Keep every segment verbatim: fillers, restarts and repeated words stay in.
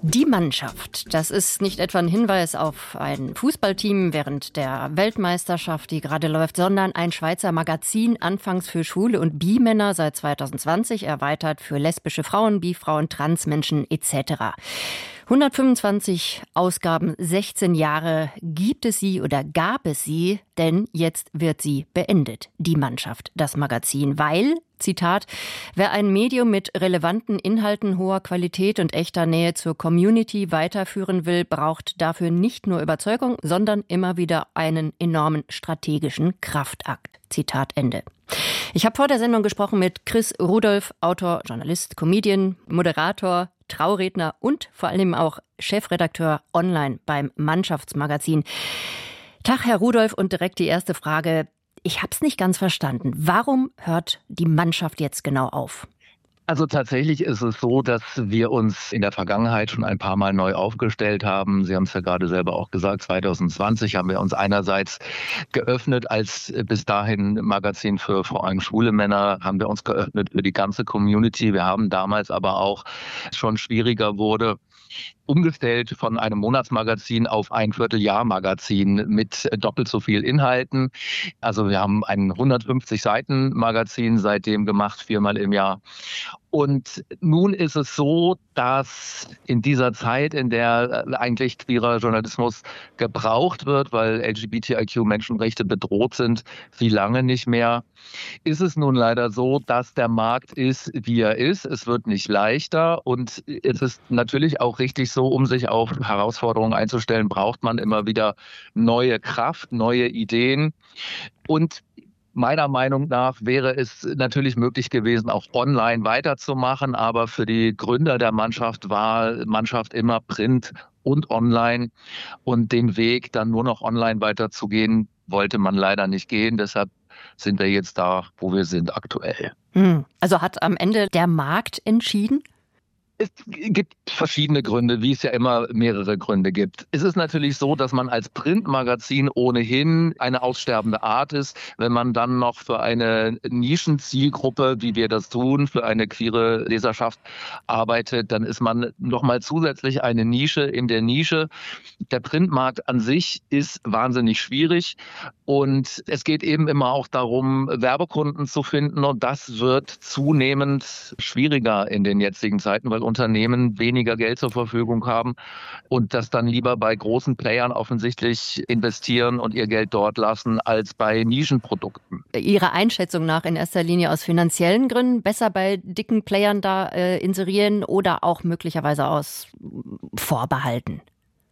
Die Mannschaft, das ist nicht etwa ein Hinweis auf ein Fußballteam während der Weltmeisterschaft, die gerade läuft, sondern ein Schweizer Magazin, anfangs für Schwule und Bi-Männer, seit zweitausendzwanzig erweitert für lesbische Frauen, Bi-Frauen, Transmenschen et cetera. hundertfünfundzwanzig Ausgaben, sechzehn Jahre gibt es sie oder gab es sie, denn jetzt wird sie beendet, die Mannschaft, das Magazin, weil, Zitat, wer ein Medium mit relevanten Inhalten hoher Qualität und echter Nähe zur Community weiterführen will, braucht dafür nicht nur Überzeugung, sondern immer wieder einen enormen strategischen Kraftakt. Zitat Ende. Ich habe vor der Sendung gesprochen mit Chris Rudolph, Autor, Journalist, Comedian, Moderator, Trauredner und vor allem auch Chefredakteur online beim Mannschaftsmagazin. Tag, Herr Rudolph, und direkt die erste Frage. Ich habe es nicht ganz verstanden. Warum hört die Mannschaft jetzt genau auf? Also tatsächlich ist es so, dass wir uns in der Vergangenheit schon ein paar Mal neu aufgestellt haben. Sie haben es ja gerade selber auch gesagt, zweitausendzwanzig haben wir uns einerseits geöffnet als bis dahin Magazin für vor allem schwule Männer, haben wir uns geöffnet für die ganze Community. Wir haben damals aber auch schon schwieriger wurde, umgestellt von einem Monatsmagazin auf ein Vierteljahrmagazin mit doppelt so viel Inhalten. Also wir haben ein hundertfünfzig Seiten Magazin seitdem gemacht, viermal im Jahr. Und nun ist es so, dass in dieser Zeit, in der eigentlich queerer Journalismus gebraucht wird, weil L G B T I Q-Menschenrechte bedroht sind, wie lange nicht mehr, ist es nun leider so, dass der Markt ist, wie er ist. Es wird nicht leichter und es ist natürlich auch richtig so, um sich auf Herausforderungen einzustellen, braucht man immer wieder neue Kraft, neue Ideen. Und meiner Meinung nach wäre es natürlich möglich gewesen, auch online weiterzumachen, aber für die Gründer der Mannschaft war Mannschaft immer Print und online und den Weg dann nur noch online weiterzugehen, wollte man leider nicht gehen. Deshalb sind wir jetzt da, wo wir sind aktuell. Hm. Also hat am Ende der Markt entschieden? Es gibt verschiedene Gründe, wie es ja immer mehrere Gründe gibt. Es ist natürlich so, dass man als Printmagazin ohnehin eine aussterbende Art ist. Wenn man dann noch für eine Nischenzielgruppe, wie wir das tun, für eine queere Leserschaft arbeitet, dann ist man nochmal zusätzlich eine Nische in der Nische. Der Printmarkt an sich ist wahnsinnig schwierig und es geht eben immer auch darum, Werbekunden zu finden und das wird zunehmend schwieriger in den jetzigen Zeiten, weil Unternehmen weniger Geld zur Verfügung haben und das dann lieber bei großen Playern offensichtlich investieren und ihr Geld dort lassen, als bei Nischenprodukten. Ihrer Einschätzung nach in erster Linie aus finanziellen Gründen besser bei dicken Playern da äh, inserieren oder auch möglicherweise aus Vorbehalten?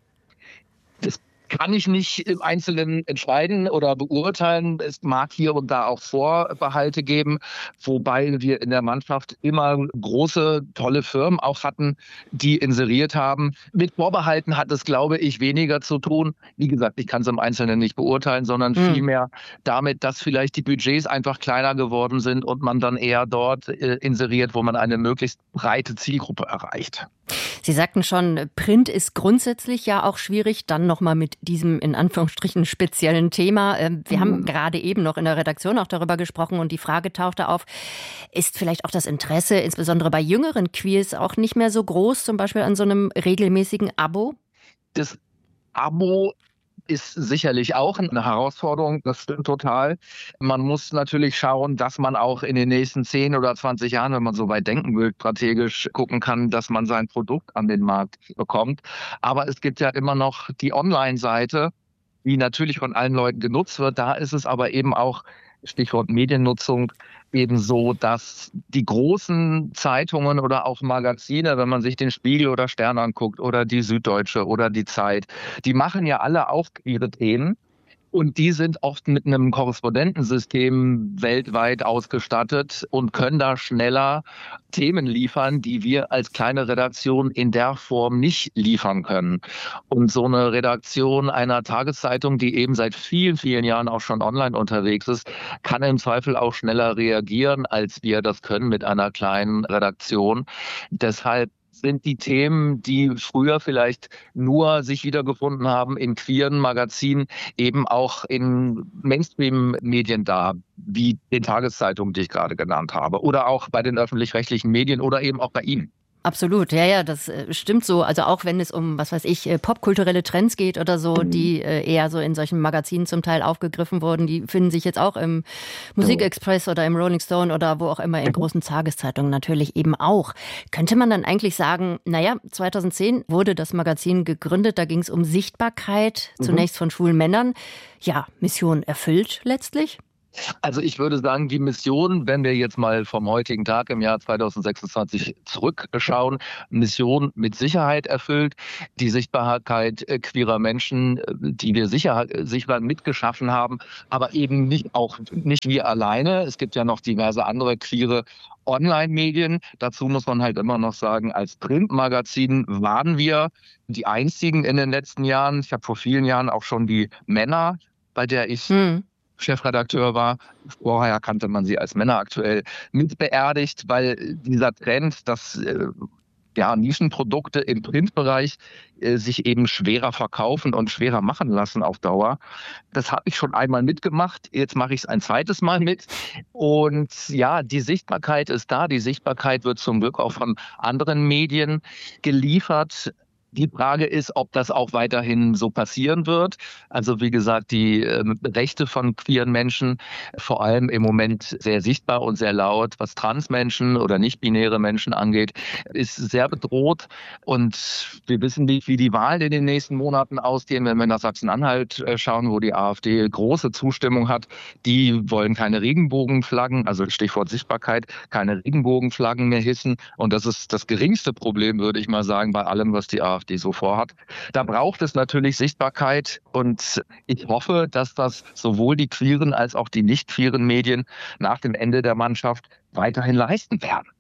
Das kann ich nicht im Einzelnen entscheiden oder beurteilen. Es mag hier und da auch Vorbehalte geben, wobei wir in der Mannschaft immer große, tolle Firmen auch hatten, die inseriert haben. Mit Vorbehalten hat es, glaube ich, weniger zu tun. Wie gesagt, ich kann es im Einzelnen nicht beurteilen, sondern mhm. vielmehr damit, dass vielleicht die Budgets einfach kleiner geworden sind und man dann eher dort äh, inseriert, wo man eine möglichst breite Zielgruppe erreicht. Sie sagten schon, Print ist grundsätzlich ja auch schwierig, dann nochmal mit diesem in Anführungsstrichen speziellen Thema. Wir mhm. haben gerade eben noch in der Redaktion auch darüber gesprochen und die Frage tauchte auf, ist vielleicht auch das Interesse, insbesondere bei jüngeren Queers, auch nicht mehr so groß, zum Beispiel an so einem regelmäßigen Abo? Das Abo ist sicherlich auch eine Herausforderung, das stimmt total. Man muss natürlich schauen, dass man auch in den nächsten zehn oder zwanzig Jahren, wenn man so weit denken will, strategisch gucken kann, dass man sein Produkt an den Markt bekommt. Aber es gibt ja immer noch die Online-Seite, die natürlich von allen Leuten genutzt wird. Da ist es aber eben auch, Stichwort Mediennutzung, eben so, dass die großen Zeitungen oder auch Magazine, wenn man sich den Spiegel oder Stern anguckt oder die Süddeutsche oder die Zeit, die machen ja alle auch ihre Themen. Und die sind oft mit einem Korrespondentensystem weltweit ausgestattet und können da schneller Themen liefern, die wir als kleine Redaktion in der Form nicht liefern können. Und so eine Redaktion einer Tageszeitung, die eben seit vielen, vielen Jahren auch schon online unterwegs ist, kann im Zweifel auch schneller reagieren, als wir das können mit einer kleinen Redaktion. Deshalb sind die Themen, die früher vielleicht nur sich wiedergefunden haben in queeren Magazinen, eben auch in Mainstream-Medien da, wie den Tageszeitungen, die ich gerade genannt habe, oder auch bei den öffentlich-rechtlichen Medien oder eben auch bei Ihnen. Absolut, ja, ja, das äh, stimmt so. Also auch wenn es um, was weiß ich, äh, popkulturelle Trends geht oder so, die äh, eher so in solchen Magazinen zum Teil aufgegriffen wurden, die finden sich jetzt auch im Musikexpress oder im Rolling Stone oder wo auch immer in großen Tageszeitungen natürlich eben auch. Könnte man dann eigentlich sagen, naja, zweitausendzehn wurde das Magazin gegründet, da ging es um Sichtbarkeit, mhm. zunächst von schwulen Männern. Ja, Mission erfüllt letztlich? Also ich würde sagen, die Mission, wenn wir jetzt mal vom heutigen Tag im Jahr zweitausendsechsundzwanzig zurückschauen, Mission mit Sicherheit erfüllt. Die Sichtbarkeit queerer Menschen, die wir sicher, sicher mitgeschaffen haben, aber eben nicht auch nicht wir alleine. Es gibt ja noch diverse andere queere Online-Medien. Dazu muss man halt immer noch sagen, als Printmagazin waren wir die einzigen in den letzten Jahren. Ich habe vor vielen Jahren auch schon die Männer, bei der ich hm. Chefredakteur war. Vorher kannte man sie als Männer aktuell mit beerdigt, weil dieser Trend, dass äh, ja, Nischenprodukte im Printbereich äh, sich eben schwerer verkaufen und schwerer machen lassen auf Dauer. Das habe ich schon einmal mitgemacht. Jetzt mache ich es ein zweites Mal mit. Und ja, die Sichtbarkeit ist da. Die Sichtbarkeit wird zum Glück auch von anderen Medien geliefert. Die Frage ist, ob das auch weiterhin so passieren wird. Also wie gesagt, die äh, Rechte von queeren Menschen, vor allem im Moment sehr sichtbar und sehr laut, was Transmenschen oder nicht-binäre Menschen angeht, ist sehr bedroht. Und wir wissen nicht, wie die Wahlen in den nächsten Monaten ausgehen. Wenn wir nach Sachsen-Anhalt äh, schauen, wo die AfD große Zustimmung hat, die wollen keine Regenbogenflaggen, also Stichwort Sichtbarkeit, keine Regenbogenflaggen mehr hissen. Und das ist das geringste Problem, würde ich mal sagen, bei allem, was die AfD die so vorhat. Da braucht es natürlich Sichtbarkeit und ich hoffe, dass das sowohl die queeren als auch die nicht queeren Medien nach dem Ende der Mannschaft weiterhin leisten werden.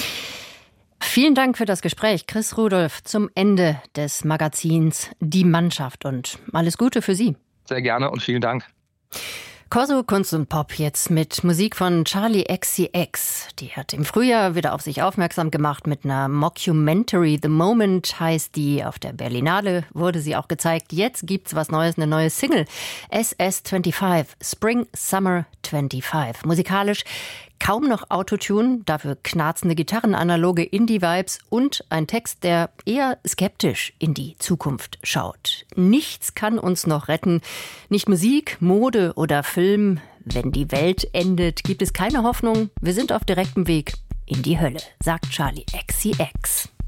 Vielen Dank für das Gespräch, Chris Rudolph, zum Ende des Magazins Die Mannschaft und alles Gute für Sie. Sehr gerne und vielen Dank. Corso Kunst und Pop jetzt mit Musik von Charli X C X. Die hat im Frühjahr wieder auf sich aufmerksam gemacht mit einer Mockumentary. The Moment heißt die. Auf der Berlinale wurde sie auch gezeigt. Jetzt gibt's was Neues, eine neue Single. S S fünfundzwanzig, Spring Summer fünfundzwanzig. Musikalisch kaum noch Autotune, dafür knarzende Gitarren, analoge Indie-Vibes und ein Text, der eher skeptisch in die Zukunft schaut. Nichts kann uns noch retten. Nicht Musik, Mode oder Film. Wenn die Welt endet, gibt es keine Hoffnung. Wir sind auf direktem Weg in die Hölle, sagt Charli X C X.